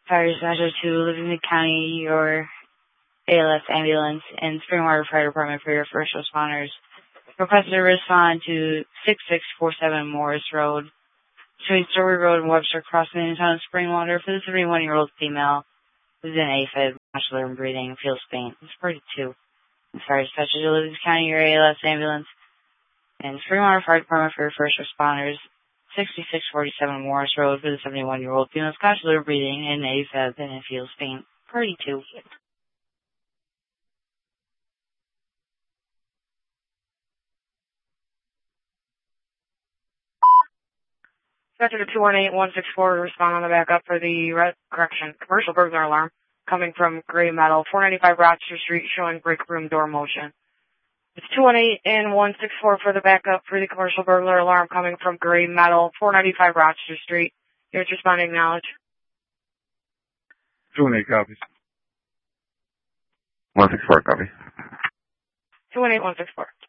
Fire Dispatcher to Livingston County, your ALS ambulance, and Springwater Fire Department for your first responders. Requested to respond to 6647 Morris Road, between Story Road and Webster Crossing in the town of Springwater for the 71-year-old female who's in AFib, muscular and breathing, and feels faint. It's party 2. Fire Dispatcher to Livingston County, your ALS ambulance, and Springwater Fire Department for your first responders. 6647 Morris Road for the 71-year-old female, muscular breathing, and AFib, and feels faint. Party 2. Dispatcher to 218164 to respond on the backup for the commercial burglar alarm coming from Gray Metal, 495 Rochester Street, showing break room door motion. It's 218 and 164 for the backup for the commercial burglar alarm coming from Gray Metal, 495 Rochester Street. Here's responding knowledge. 218 copies. 164 copy. 218 164.